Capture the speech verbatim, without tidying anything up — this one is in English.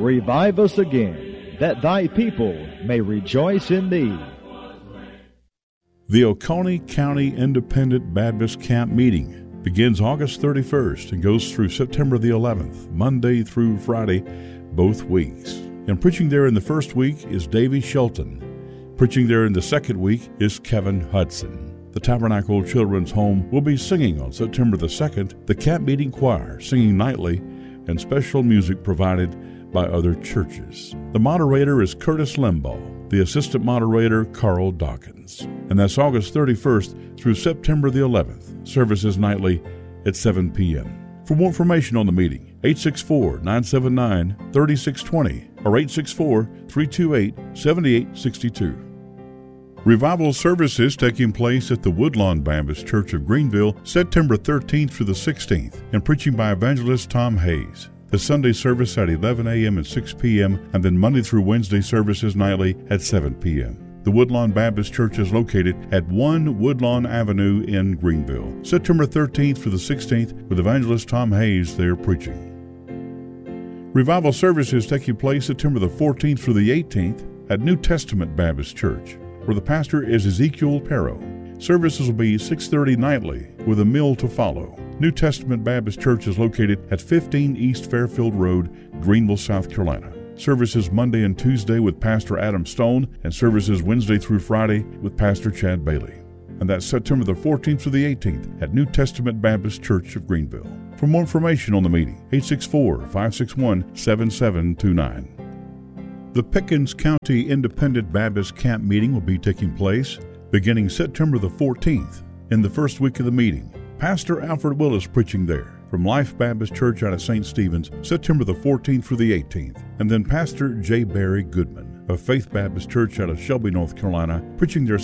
Revive us again, that thy people may rejoice in thee. The Oconee County Independent Baptist Camp Meeting begins August thirty-first and goes through September the eleventh, Monday through Friday, both weeks. And preaching there in the first week is Davy Shelton. Preaching there in the second week is Kevin Hudson. The Tabernacle Children's Home will be singing on September the second, the Camp Meeting Choir singing nightly, and special music provided by other churches. The moderator is Curtis Limbaugh, the assistant moderator Carl Dawkins. And that's August thirty-first through September the eleventh. Services nightly at seven p.m. For more information on the meeting, eight six four, nine seven nine, three six two zero or eight six four, three two eight, seven eight six two. Revival services taking place at the Woodlawn Baptist Church of Greenville September thirteenth through the sixteenth, and preaching by evangelist Tom Hayes. The Sunday service at eleven a.m. and six p.m., and then Monday through Wednesday services nightly at seven p.m. The Woodlawn Baptist Church is located at one Woodlawn Avenue in Greenville. September thirteenth through the sixteenth, with evangelist Tom Hayes there preaching. Revival services taking place September the fourteenth through the eighteenth at New Testament Baptist Church, where the pastor is Ezekiel Perro. Services will be six thirty nightly, with a meal to follow. New Testament Baptist Church is located at fifteen East Fairfield Road, Greenville, South Carolina. Services Monday and Tuesday with Pastor Adam Stone, and services Wednesday through Friday with Pastor Chad Bailey. And that's September the fourteenth through the eighteenth at New Testament Baptist Church of Greenville. For more information on the meeting, eight six four, five six one, seven seven two nine. The Pickens County Independent Baptist Camp Meeting will be taking place beginning September the fourteenth. In the first week of the meeting, Pastor Alfred Willis preaching there from Life Baptist Church out of Saint Stephen's, September the fourteenth through the eighteenth. And then Pastor J. Barry Goodman of Faith Baptist Church out of Shelby, North Carolina, preaching there